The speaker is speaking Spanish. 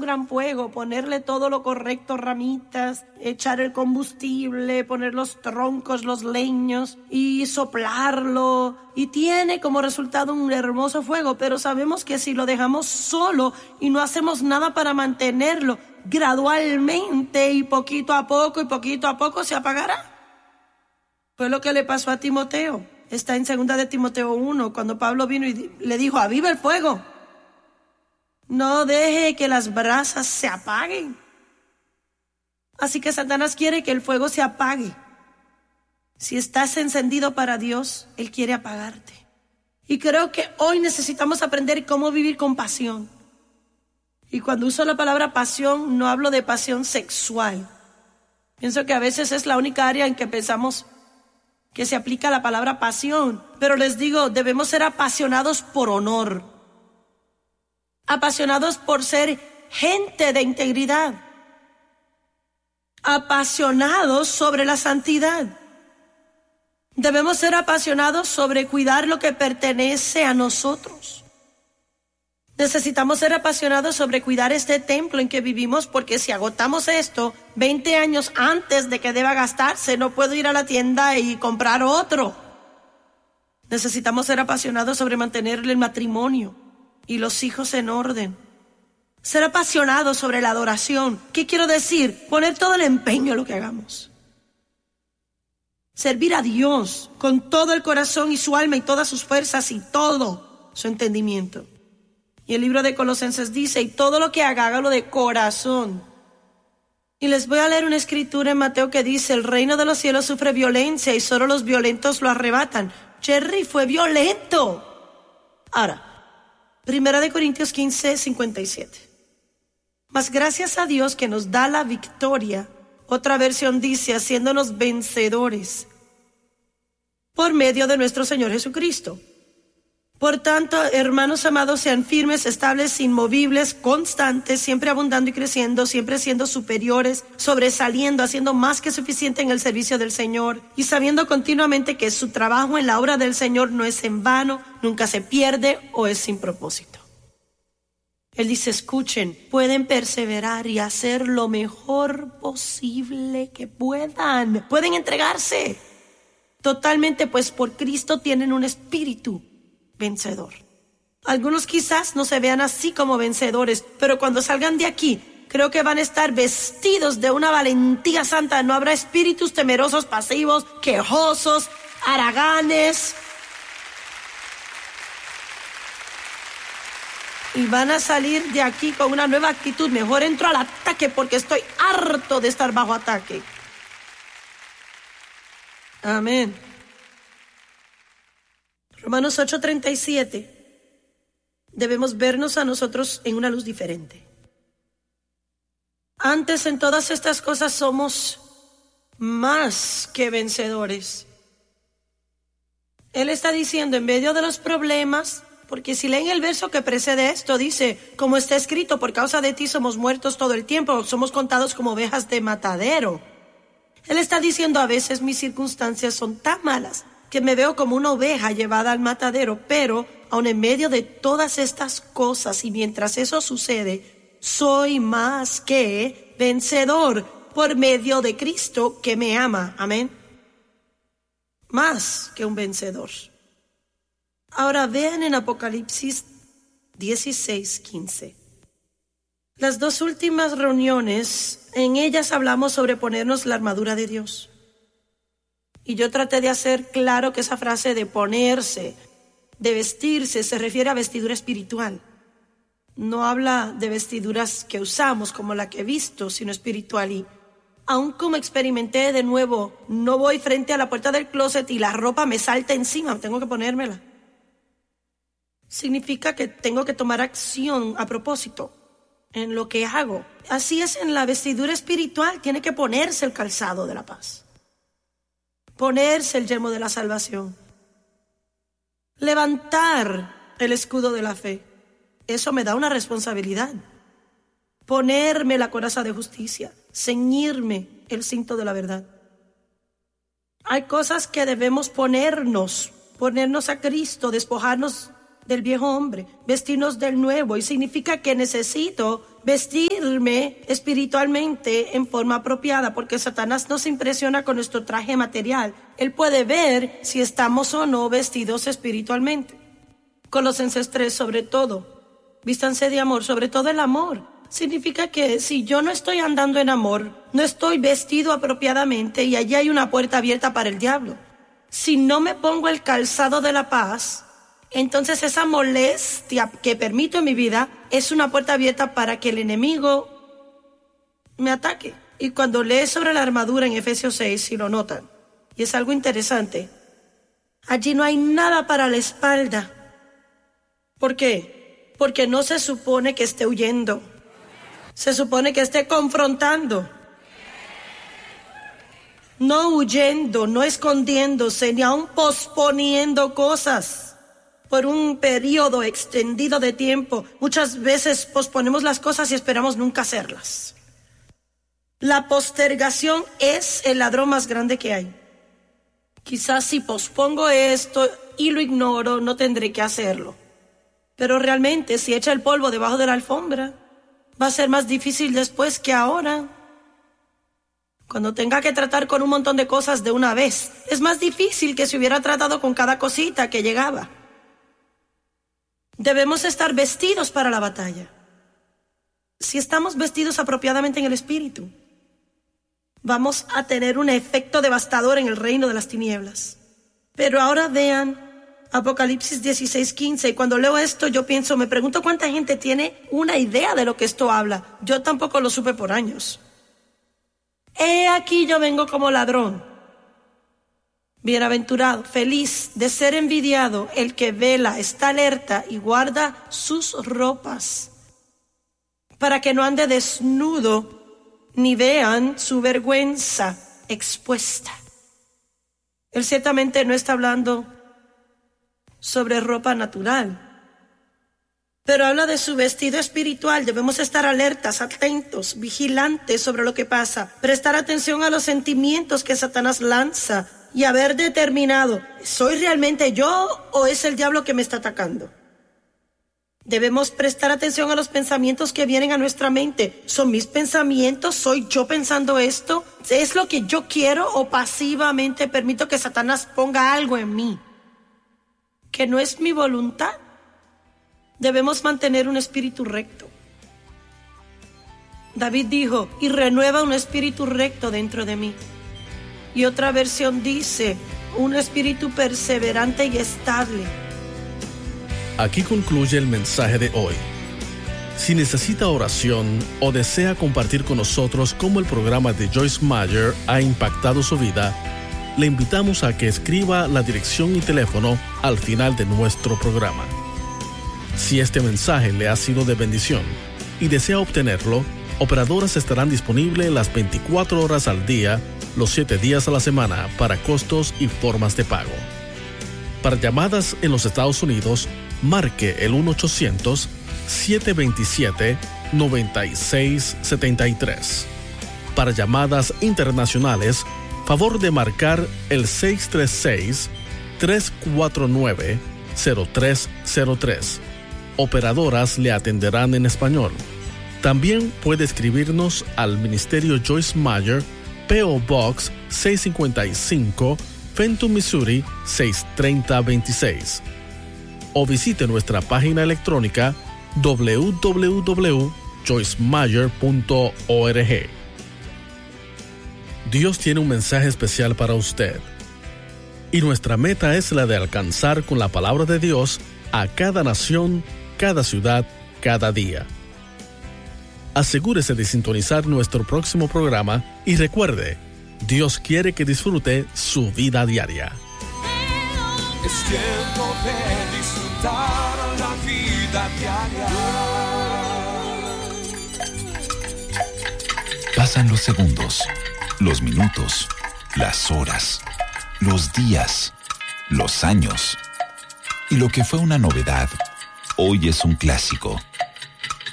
gran fuego, ponerle todo lo correcto, ramitas, echar el combustible, poner los troncos, los leños y soplarlo. Y tiene como resultado un hermoso fuego, pero sabemos que si lo dejamos solo y no hacemos nada para mantenerlo, gradualmente y poquito a poco se apagará. Fue lo que le pasó a Timoteo. Está en 2 de Timoteo 1, cuando Pablo vino y le dijo: aviva el fuego. No deje que las brasas se apaguen. Así que Satanás quiere que el fuego se apague. Si estás encendido para Dios, Él quiere apagarte. Y creo que hoy necesitamos aprender cómo vivir con pasión. Y cuando uso la palabra pasión, no hablo de pasión sexual. Pienso que a veces es la única área en que pensamos que se aplica la palabra pasión. Pero les digo, debemos ser apasionados por honor. Apasionados por ser gente de integridad. Apasionados sobre la santidad. Debemos ser apasionados sobre cuidar lo que pertenece a nosotros. Necesitamos ser apasionados sobre cuidar este templo en que vivimos, porque si agotamos esto 20 años antes de que deba gastarse, no puedo ir a la tienda y comprar otro. Necesitamos ser apasionados sobre mantener el matrimonio y los hijos en orden. Ser apasionados sobre la adoración. ¿Qué quiero decir? Poner todo el empeño en lo que hagamos. Servir a Dios con todo el corazón y su alma y todas sus fuerzas y todo su entendimiento. Y el libro de Colosenses dice: y todo lo que haga, hágalo de corazón. Y les voy a leer una escritura en Mateo que dice: el reino de los cielos sufre violencia y solo los violentos lo arrebatan. Jerry fue violento. Ahora, 1 Corintios 15, 57. Mas gracias a Dios que nos da la victoria. Otra versión dice: haciéndonos vencedores por medio de nuestro Señor Jesucristo. Por tanto, hermanos amados, sean firmes, estables, inmovibles, constantes, siempre abundando y creciendo, siempre siendo superiores, sobresaliendo, haciendo más que suficiente en el servicio del Señor y sabiendo continuamente que su trabajo en la obra del Señor no es en vano, nunca se pierde o es sin propósito. Él dice: escuchen, pueden perseverar y hacer lo mejor posible que puedan. Pueden entregarse totalmente, pues por Cristo tienen un espíritu vencedor. Algunos quizás no se vean así como vencedores, pero cuando salgan de aquí, creo que van a estar vestidos de una valentía santa. No habrá espíritus temerosos, pasivos, quejosos, haraganes. Y van a salir de aquí con una nueva actitud. Mejor entro al ataque porque estoy harto de estar bajo ataque. Amén. Romanos 8:37. Debemos vernos a nosotros en una luz diferente. Antes en todas estas cosas somos más que vencedores. Él está diciendo en medio de los problemas, porque si leen el verso que precede esto, dice: como está escrito, por causa de ti somos muertos todo el tiempo, somos contados como ovejas de matadero. Él está diciendo: a veces mis circunstancias son tan malas que me veo como una oveja llevada al matadero, pero aun en medio de todas estas cosas y mientras eso sucede, soy más que vencedor por medio de Cristo que me ama. Amén. Más que un vencedor. Ahora vean en Apocalipsis 16:15. Las dos últimas reuniones, en ellas hablamos sobre ponernos la armadura de Dios. Y yo traté de hacer claro que esa frase de ponerse, de vestirse, se refiere a vestidura espiritual. No habla de vestiduras que usamos como la que he visto, sino espiritual. Y aun como experimenté de nuevo, no voy frente a la puerta del closet y la ropa me salta encima, tengo que ponérmela. Significa que tengo que tomar acción a propósito en lo que hago. Así es en la vestidura espiritual, tiene que ponerse el calzado de la paz. Ponerse el yelmo de la salvación. Levantar el escudo de la fe. Eso me da una responsabilidad. Ponerme la coraza de justicia. Ceñirme el cinto de la verdad. Hay cosas que debemos ponernos a Cristo, despojarnos del viejo hombre, vestirnos del nuevo. Y significa que necesito vestirme espiritualmente en forma apropiada, porque Satanás no se impresiona con nuestro traje material. Él puede ver si estamos o no vestidos espiritualmente. Colosenses 3, sobre todo, vístanse de amor, sobre todo el amor. Significa que si yo no estoy andando en amor, no estoy vestido apropiadamente y allí hay una puerta abierta para el diablo. Si no me pongo el calzado de la paz, entonces esa molestia que permito en mi vida es una puerta abierta para que el enemigo me ataque. Y cuando lees sobre la armadura en Efesios 6, si lo notan, y es algo interesante, allí no hay nada para la espalda. ¿Por qué? Porque no se supone que esté huyendo. Se supone que esté confrontando. No huyendo, no escondiéndose, ni aún posponiendo cosas por un periodo extendido de tiempo. Muchas veces posponemos las cosas y esperamos nunca hacerlas. La postergación es el ladrón más grande que hay. Quizás si pospongo esto y lo ignoro, no tendré que hacerlo. Pero realmente, si echa el polvo debajo de la alfombra, va a ser más difícil después que ahora. Cuando tenga que tratar con un montón de cosas de una vez, es más difícil que si hubiera tratado con cada cosita que llegaba. Debemos estar vestidos para la batalla. Si estamos vestidos apropiadamente en el Espíritu, vamos a tener un efecto devastador en el reino de las tinieblas. Pero ahora vean Apocalipsis 16:15, y cuando leo esto yo me pregunto cuánta gente tiene una idea de lo que esto habla. Yo tampoco lo supe por años. He aquí yo vengo como ladrón. Bienaventurado, feliz, de ser envidiado, el que vela, está alerta y guarda sus ropas, para que no ande desnudo, ni vean su vergüenza expuesta. Él ciertamente no está hablando sobre ropa natural, pero habla de su vestido espiritual. Debemos estar alertas, atentos, vigilantes sobre lo que pasa, prestar atención a los sentimientos que Satanás lanza y haber determinado, ¿soy realmente yo o es el diablo que me está atacando? Debemos prestar atención a los pensamientos que vienen a nuestra mente. ¿Son mis pensamientos? ¿Soy yo pensando esto? ¿Es lo que yo quiero o pasivamente permito que Satanás ponga algo en mí que no es mi voluntad? Debemos mantener un espíritu recto. David dijo, y renueva un espíritu recto dentro de mí. Y otra versión dice, un espíritu perseverante y estable. Aquí concluye el mensaje de hoy. Si necesita oración o desea compartir con nosotros cómo el programa de Joyce Meyer ha impactado su vida, le invitamos a que escriba la dirección y teléfono al final de nuestro programa. Si este mensaje le ha sido de bendición y desea obtenerlo, operadoras estarán disponibles las 24 horas al día, los 7 días a la semana para costos y formas de pago. Para llamadas en los Estados Unidos, marque el 1-800-727-9673. Para llamadas internacionales, favor de marcar el 636-349-0303. Operadoras le atenderán en español. También puede escribirnos al Ministerio Joyce Meyer, P.O. Box 655, Fenton, Missouri 63026. O visite nuestra página electrónica www.joycemeyer.org. Dios tiene un mensaje especial para usted. Y nuestra meta es la de alcanzar con la palabra de Dios a cada nación, cada ciudad, cada día. Asegúrese de sintonizar nuestro próximo programa y recuerde, Dios quiere que disfrute su vida diaria. Es tiempo de disfrutar la vida diaria. Pasan los segundos, los minutos, las horas, los días, los años. Y lo que fue una novedad, hoy es un clásico.